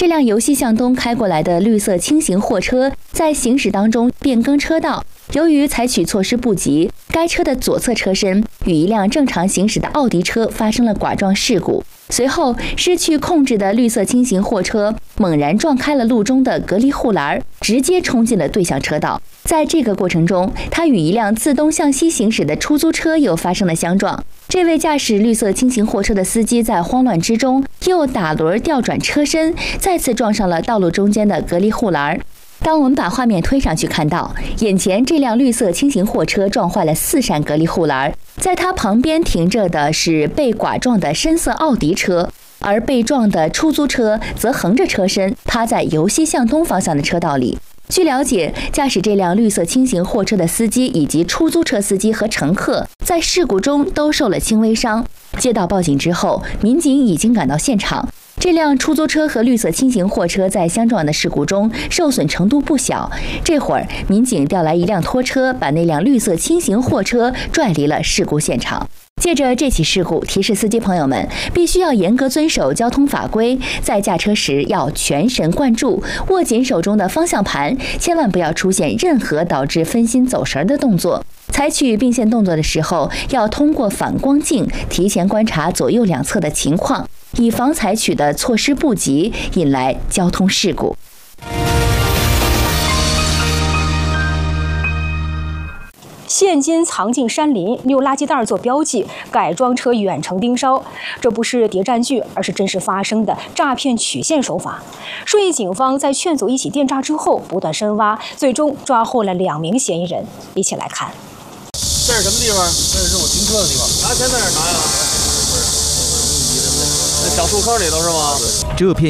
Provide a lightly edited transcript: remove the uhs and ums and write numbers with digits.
这辆由西向东开过来的绿色轻型货车在行驶当中变更车道，由于采取措施不及，该车的左侧车身与一辆正常行驶的奥迪车发生了剐撞事故。随后，失去控制的绿色轻型货车猛然撞开了路中的隔离护栏，直接冲进了对向车道。在这个过程中，它与一辆自东向西行驶的出租车又发生了相撞。这位驾驶绿色轻型货车的司机在慌乱之中又打轮调转车身，再次撞上了道路中间的隔离护栏。当我们把画面推上去，看到眼前这辆绿色轻型货车撞坏了4扇隔离护栏，在它旁边停着的是被剐撞的深色奥迪车，而被撞的出租车则横着车身趴在由西向东方向的车道里。据了解，驾驶这辆绿色轻型货车的司机以及出租车司机和乘客在事故中都受了轻微伤。接到报警之后，民警已经赶到现场。这辆出租车和绿色轻型货车在相撞的事故中受损程度不小。这会儿，民警调来一辆拖车，把那辆绿色轻型货车拽离了事故现场。借着这起事故，提示司机朋友们必须要严格遵守交通法规，在驾车时要全神贯注，握紧手中的方向盘，千万不要出现任何导致分心走神的动作。采取并线动作的时候，要通过反光镜提前观察左右两侧的情况，以防采取的措施不及引来交通事故。 现金藏进山林，用垃圾袋做标记，改装车远程盯梢，这不是谍战剧，而是真实发生的诈骗曲线手法。顺义警方在劝阻一起电诈之后，不断深挖，最终抓获了2名嫌疑人。一起来看。 这是什么地方？这是我停车的地方。拿钱在哪儿拿呀？那小树坑里头是吗？ 这片